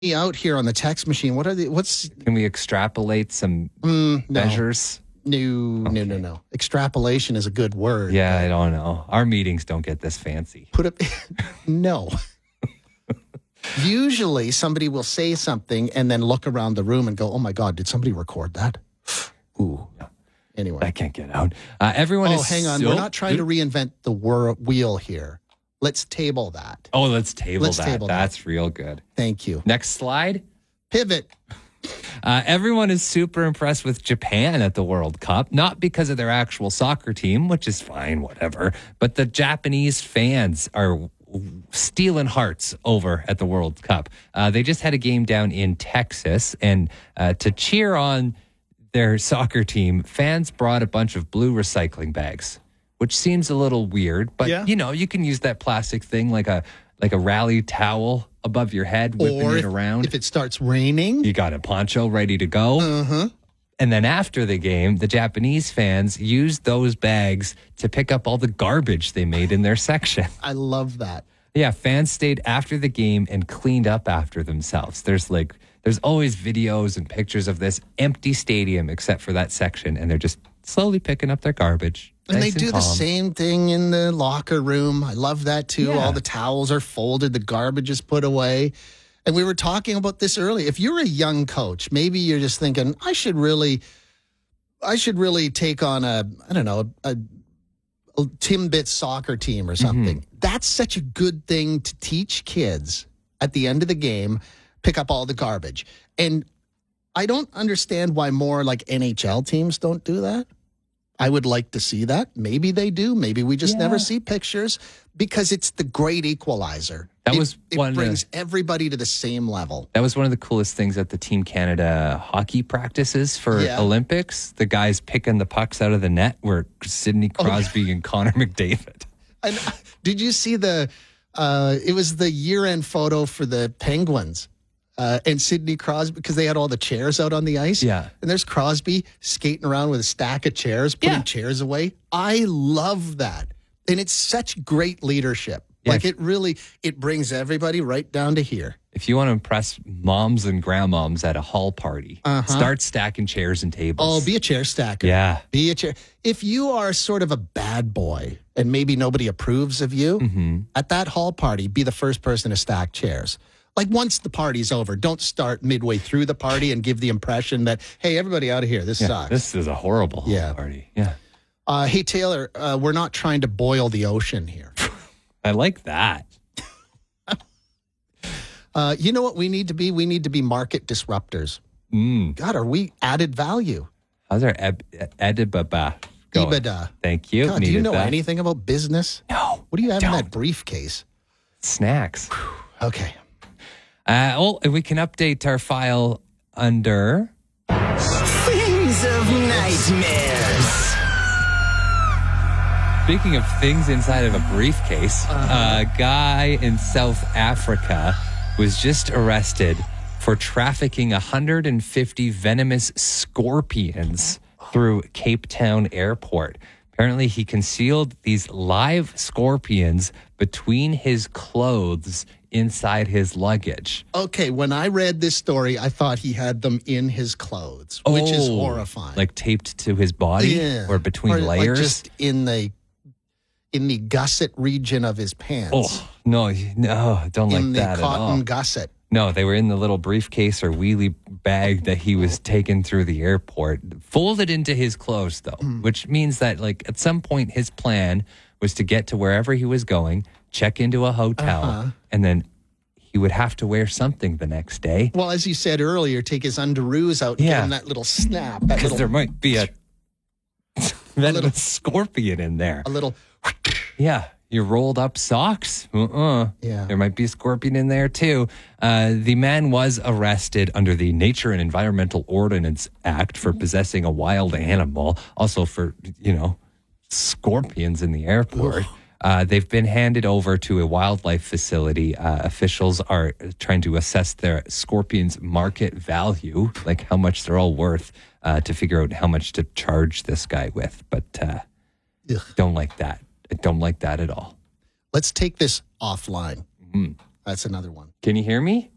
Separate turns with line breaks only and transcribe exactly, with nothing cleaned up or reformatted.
out here on the text machine. What are the, what's...
Can we extrapolate some
mm, no.
measures?
No,
okay.
no, no, no. Extrapolation is a good word.
Yeah, I don't know. Our meetings don't get this fancy.
Put up... no. Usually somebody will say something and then look around the room and go, oh my God, did somebody record that? Ooh. Yeah. Anyway.
I can't get out. Uh, everyone
oh,
is...
Oh, hang on.
So...
We're not trying to reinvent the wor- wheel here. Let's table that.
Oh, let's table
let's
that.
Table
That's
that.
real good.
Thank you.
Next slide.
Pivot.
Uh, everyone is super impressed with Japan at the World Cup, not because of their actual soccer team, which is fine, whatever, but the Japanese fans are stealing hearts over at the World Cup. Uh, they just had a game down in Texas, and uh, to cheer on their soccer team, fans brought a bunch of blue recycling bags, which seems a little weird, but
yeah.
you know, you can use that plastic thing like a like a rally towel above your head, whipping
or
it
if,
around.
If it starts raining,
you got a poncho ready to go.
Uh-huh.
And then after the game, the Japanese fans used those bags to pick up all the garbage they made in their section.
I love that.
Yeah, fans stayed after the game and cleaned up after themselves. There's like there's always videos and pictures of this empty stadium except for that section, and they're just slowly picking up their garbage.
And
nice
they do
and
the
calm.
same thing in the locker room. I love that too.
Yeah.
All the towels are folded, the garbage is put away. And we were talking about this earlier. If you're a young coach, maybe you're just thinking, I should really, I should really take on a, I don't know, a, a Timbit soccer team or something. Mm-hmm. That's such a good thing to teach kids at the end of the game, pick up all the garbage. And I don't understand why more like N H L teams don't do that. I would like to see that. Maybe they do. Maybe we just yeah. never see pictures because it's the great equalizer.
That
it,
was
it
one
brings
of,
everybody to the same level.
That was one of the coolest things at the Team Canada hockey practices for yeah. Olympics. The guys picking the pucks out of the net were Sidney Crosby oh. and Connor McDavid.
And did you see the? Uh, it was the year-end photo for the Penguins. Uh, and Sidney Crosby, because they had all the chairs out on the ice.
Yeah.
And there's Crosby skating around with a stack of chairs, putting
yeah.
chairs away. I love that. And it's such great leadership.
Yeah.
Like it really, it brings everybody right down to here.
If you want to impress moms and grandmoms at a hall party, uh-huh. start stacking chairs and tables.
Oh, be a chair stacker.
Yeah.
Be a chair. If you are sort of a bad boy and maybe nobody approves of you,
mm-hmm.
at that hall party, be the first person to stack chairs. Like once the party's over, don't start midway through the party and give the impression that, hey, everybody out of here, this
yeah,
sucks.
This is a horrible
yeah.
party. Yeah.
Uh, hey, Taylor, uh, we're not trying to boil the ocean here.
I like that.
uh, you know what we need to be? We need to be market disruptors.
Mm.
God, are we added value?
How's our eb- EBITDA going?
EBITDA.
Thank you.
God, do you know
that.
anything about business?
No.
What do you have
don't.
in that briefcase?
Snacks.
Okay.
Uh, well, we can update our file under
Things of Nightmares.
Speaking of things inside of a briefcase,
uh-huh.
a guy in South Africa was just arrested for trafficking one hundred fifty venomous scorpions through Cape Town Airport. Apparently, he concealed these live scorpions between his clothes inside his luggage.
Okay, when I read this story, I thought he had them in his clothes, which
oh,
is horrifying.
Like taped to his body
yeah.
or between
or
layers?
Like just in the in the gusset region of his pants.
Oh, no, no, don't like
in
that
the
at all.
cotton gusset.
No, they were in the little briefcase or wheelie bag that he was taking through the airport, folded into his clothes, though, mm. which means that, like, at some point his plan was to get to wherever he was going, check into a hotel,
uh-huh.
and then he would have to wear something the next day.
Well, as you said earlier, take his underoos out and
yeah.
give him that little snap. Because
little... there might be a, a little scorpion in there.
A little...
Yeah. Your rolled up socks? Uh-uh.
Yeah.
There might be a scorpion in there, too. Uh, the man was arrested under the Nature and Environmental Ordinance Act for possessing a wild animal. Also for, you know, scorpions in the airport. Uh, they've been handed over to a wildlife facility. Uh, officials are trying to assess their scorpions' market value, like how much they're all worth, uh, to figure out how much to charge this guy with. But uh, don't like that. I don't like that at all.
Let's take this offline.
Mm.
That's another one.
Can you hear me?